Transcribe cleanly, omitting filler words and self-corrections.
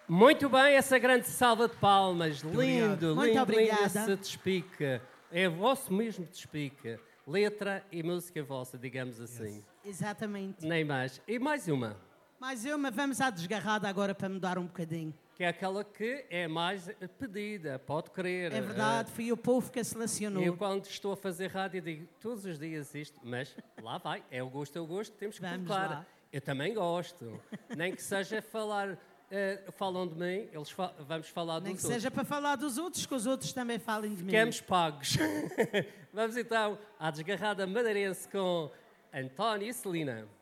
Muito bem, essa grande salva de palmas. Muito lindo, Muito lindo, obrigada. lindo esse despica. É vosso mesmo despica. Letra e música vossa, digamos assim. Exatamente. Nem mais. E mais uma, Mais uma, vamos à desgarrada agora para mudar um bocadinho. que é aquela que é mais pedida, pode crer. É verdade, foi o povo que a selecionou. Eu quando estou a fazer rádio digo todos os dias isto, mas lá vai, é o gosto, temos que Vamos colocar. lá. Eu também gosto, nem que seja falar, falam de mim, vamos falar Nem que dos outros. seja para falar dos outros, que os outros também falem de mim. Ficamos pagos. Vamos então à desgarrada madeirense com António e Celina.